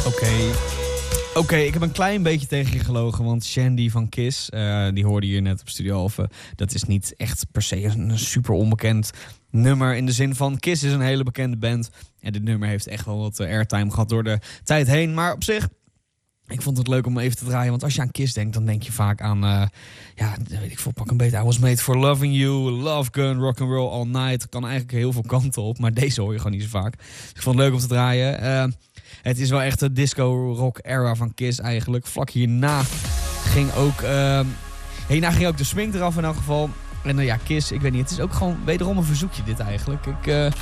Oké, ik heb een klein beetje tegen je gelogen, want Shandy van Kiss, die hoorde je net op Studio Alphen. Dat is niet echt per se een super onbekend nummer in de zin van Kiss is een hele bekende band. En dit nummer heeft echt wel wat airtime gehad door de tijd heen. Maar op zich, ik vond het leuk om even te draaien, want als je aan Kiss denkt, dan denk je vaak aan, weet ik veel, pak een beetje I Was Made For Loving You, Love Gun, Rock'n'Roll All Night. Kan eigenlijk heel veel kanten op, maar deze hoor je gewoon niet zo vaak. Dus ik vond het leuk om te draaien. Het is wel echt de disco-rock era van Kiss eigenlijk. Vlak hierna ging ook de swing eraf in elk geval. En Kiss, ik weet niet, het is ook gewoon wederom een verzoekje dit eigenlijk.